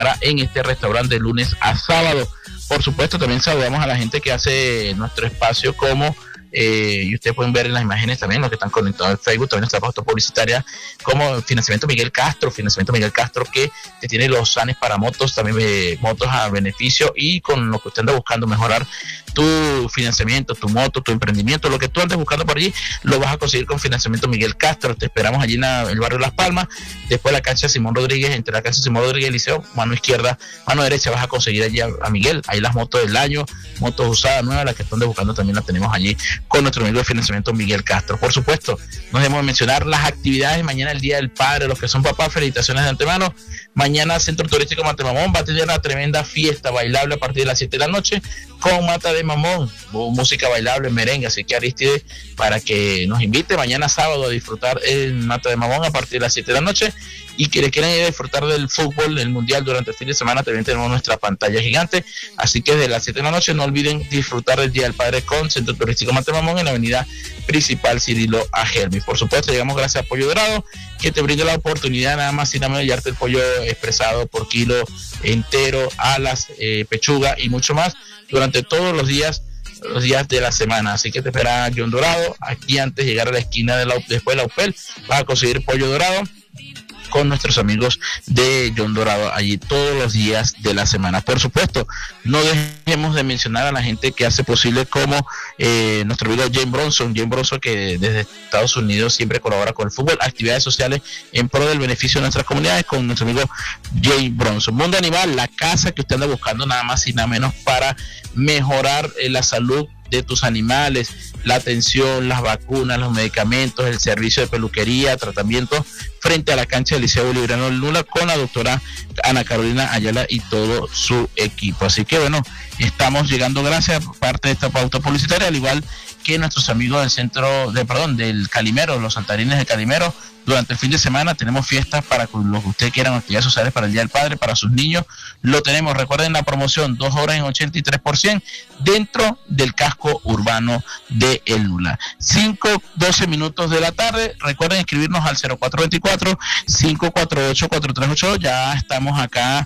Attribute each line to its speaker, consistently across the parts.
Speaker 1: en este restaurante de lunes a sábado. Por supuesto, también saludamos a la gente que hace nuestro espacio como y ustedes pueden ver en las imágenes también los que están conectados al Facebook, también nuestra pauta publicitaria, como Financiamiento Miguel Castro que tiene los sanes para motos, también motos a beneficio, y con lo que usted anda buscando mejorar tu financiamiento, tu moto, tu emprendimiento, lo que tú andes buscando por allí, lo vas a conseguir con Financiamiento Miguel Castro. Te esperamos allí en el barrio Las Palmas, después de la cancha Simón Rodríguez, entre la cancha Simón Rodríguez y el Liceo, mano izquierda, mano derecha, vas a conseguir allí a Miguel, ahí las motos del año, motos usadas, nuevas, las que están buscando también las tenemos allí con nuestro amigo de Financiamiento Miguel Castro. Por supuesto, no debemos de mencionar las actividades. Mañana el Día del Padre, los que son papás, felicitaciones de antemano. Mañana Centro Turístico Matamamón va a tener una tremenda fiesta bailable a partir de las 7 de la noche con Mata de Mamón, música bailable, merengue, así que Aristide, para que nos invite mañana sábado a disfrutar en Mata de Mamón a partir de las 7 de la noche, y que le quieran ir a disfrutar del fútbol, del mundial durante el fin de semana, también tenemos nuestra pantalla gigante, así que desde las 7 de la noche no olviden disfrutar del Día del Padre con Centro Turístico Mata de Mamón en la avenida principal Cirilo Agelmi. Por supuesto, llegamos gracias a Pollo Dorado, que te brinda la oportunidad nada más y nada menos de llevarte el pollo expresado por kilo entero, alas, pechuga y mucho más durante todos los días de la semana. Así que te espera John Dorado aquí antes de llegar a la esquina después de la UPEL. Vas a conseguir pollo dorado con nuestros amigos de John Dorado allí todos los días de la semana. Por supuesto, no dejemos de mencionar a la gente que hace posible, como nuestro amigo James Bronson, que desde Estados Unidos siempre colabora con el fútbol, actividades sociales en pro del beneficio de nuestras comunidades, con nuestro amigo James Bronson. Mundo Animal, la casa que usted anda buscando nada más y nada menos para mejorar la salud de tus animales, la atención, las vacunas, los medicamentos, el servicio de peluquería, tratamiento frente a la cancha del Liceo Bolivariano del Nula con la doctora Ana Carolina Ayala y todo su equipo. Así que bueno, estamos llegando gracias a parte de esta pauta publicitaria, al igual que nuestros amigos del Calimero, los saltarines del Calimero. Durante el fin de semana tenemos fiestas para los que ustedes quieran, actividades sociales para el Día del Padre, para sus niños. Lo tenemos, recuerden la promoción, 2 horas en 83% dentro del casco urbano de El Nula. 5:12 minutos de la tarde. Recuerden escribirnos al 0424-548-4382. Ya estamos acá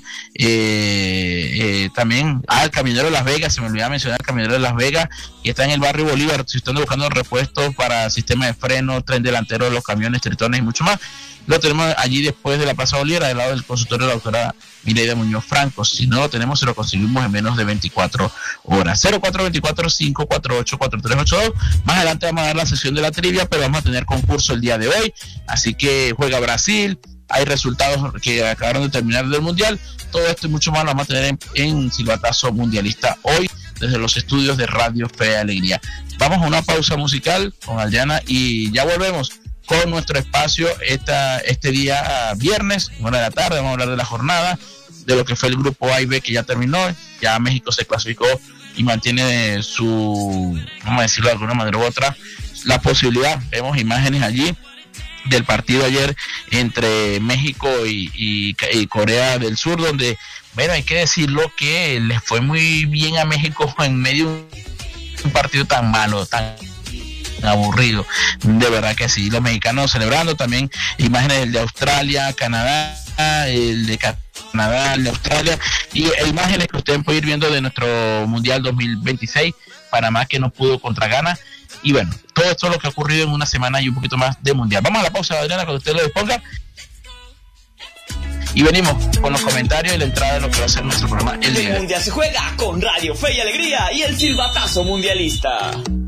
Speaker 1: también al Caminero de Las Vegas. Se me olvidaba mencionar el Caminero de Las Vegas, que está en el barrio Bolívar. Si están buscando repuestos para sistema de freno, tren delantero de los camiones, tritones y mucho más, lo tenemos allí después de la Plaza Bolívar, al lado del consultorio de la doctora Mireida Muñoz Franco. Si no lo tenemos, se lo conseguimos en menos de 24 horas. 0424-548-4382. Más adelante vamos a dar la sesión de la trivia, pero vamos a tener concurso el día de hoy, así que juega Brasil, hay resultados que acabaron de terminar del Mundial. Todo esto y mucho más lo vamos a tener en Silbatazo Mundialista hoy, desde los estudios de Radio Fe y Alegría. Vamos a una pausa musical con Aldana y ya volvemos con nuestro espacio este día viernes, 1 de la tarde. Vamos a hablar de la jornada, de lo que fue el grupo A y B que ya terminó. Ya México se clasificó y mantiene su, vamos a decirlo de alguna manera u otra, la posibilidad. Vemos imágenes allí del partido ayer entre México y Corea del Sur, donde, bueno, hay que decirlo que les fue muy bien a México en medio de un partido tan malo, tan aburrido. De verdad que sí, los mexicanos celebrando. También imágenes del de Australia, Canadá, el de Canadá, el de Australia, y imágenes que ustedes pueden ir viendo de nuestro Mundial 2026, Panamá que no pudo contra Ghana. Y bueno, todo esto es lo que ha ocurrido en una semana y un poquito más de Mundial. Vamos a la pausa, Adriana, cuando usted lo disponga, y venimos con los comentarios y la entrada de lo que va a ser nuestro programa el día.
Speaker 2: El Mundial se juega con Radio Fe y Alegría y el Silbatazo Mundialista.